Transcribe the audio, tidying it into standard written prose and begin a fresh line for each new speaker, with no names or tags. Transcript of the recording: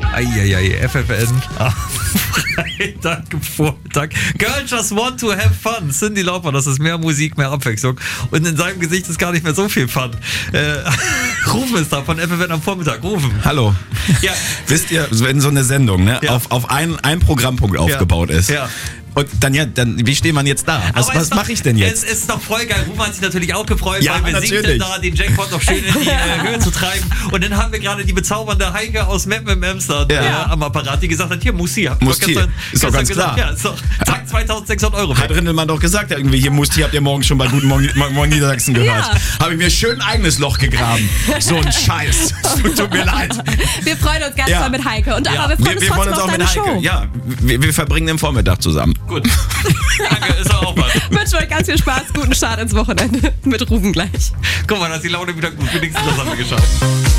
Eieiei, FFN. Freitagvormittag. Girls just want to have fun. Cyndi Lauper, das ist mehr Musik, mehr Abwechslung. Und in seinem Gesicht ist gar nicht mehr so viel Fun. Rufen ist da von FFN am Vormittag. Rufen.
Hallo.
Ja.
Wisst ihr, wenn so eine Sendung auf einen Programmpunkt aufgebaut ist.
Ja.
Und dann, wie steht man jetzt da? Was mache ich denn jetzt?
Es ist doch voll geil. Rufen hat sich natürlich auch gefreut,
Ja,
weil wir
natürlich.
singen da, den Jackpot noch schön in die Höhe zu treiben. Und dann haben wir gerade die bezaubernde Heike aus Meppen im Emster am Apparat, die gesagt hat, hier, Musti.
Ist doch ganz klar.
Ja, ist doch, zack, 2.600 Euro.
Hat Rindelmann doch gesagt, irgendwie, hier Musti habt ihr morgen schon bei Guten Morgen Niedersachsen gehört.
Ja.
Habe ich mir schön ein eigenes Loch gegraben. So ein Scheiß. Tut mir leid.
Wir freuen uns ganz doll mit Heike. Und aber wir freuen uns trotzdem auf deine Show.
Ja, wir verbringen den Vormittag zusammen.
Gut. Danke, ist auch was.
Wünsche euch ganz viel Spaß, guten Start ins Wochenende mit Rufen gleich.
Guck mal, da ist die Laune wieder gut. Wenigstens das haben wir geschafft.